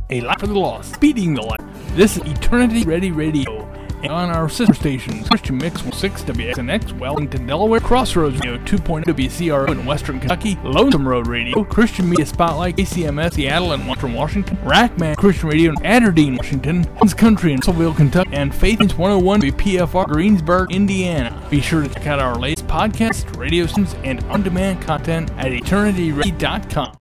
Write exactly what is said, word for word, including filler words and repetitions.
A Life for the Lost, Beating the Light. This is Eternity Ready Radio. And on our sister stations, Christian Mix one oh six W X N X, Wellington, Delaware, Crossroads Radio two point oh W C R O in Western Kentucky, Lonesome Road Radio, Christian Media Spotlight, A C M S, Seattle and Western Washington, Rackman Christian Radio in Aberdeen, Washington, Hans Country in Russellville, Kentucky, and Faith one oh one W P F R, Greensburg, Indiana. Be sure to check out our latest podcasts, radio stations, and on-demand content at eternity ready dot com.